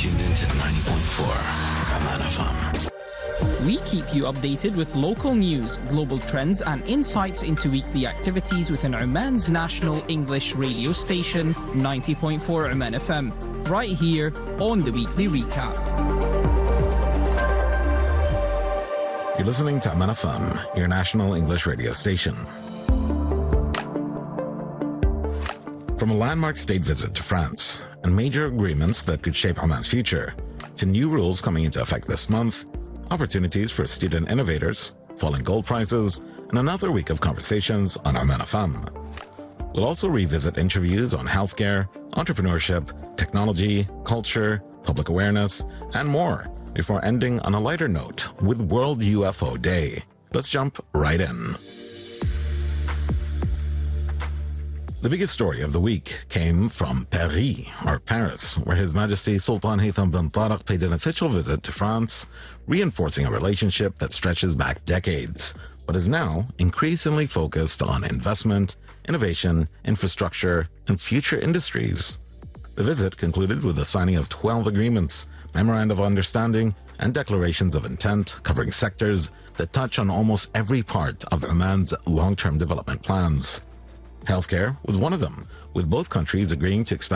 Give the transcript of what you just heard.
tuned into 90.4 Oman FM. We keep you updated with local news, global trends, and insights into weekly activities within Oman's national English radio station, 90.4 Oman FM, right here on the Weekly Recap. You're listening to Oman FM, your national English radio station. From a landmark state visit to France and major agreements that could shape Oman's future, to new rules coming into effect this month, opportunities for student innovators, falling gold prices, and another week of conversations on Oman FM. We'll also revisit interviews on healthcare, entrepreneurship, technology, culture, public awareness, and more before ending on a lighter note with World UFO Day. Let's jump right in. The biggest story of the week came from Paris, or Paris, where His Majesty Sultan Haytham bin Tariq paid an official visit to France, reinforcing a relationship that stretches back decades, but is now increasingly focused on investment, innovation, infrastructure, and future industries. The visit concluded with the signing of 12 agreements, memoranda of understanding, and declarations of intent covering sectors that touch on almost every part of Oman's long-term development plans. Healthcare was one of them, with both countries agreeing to expand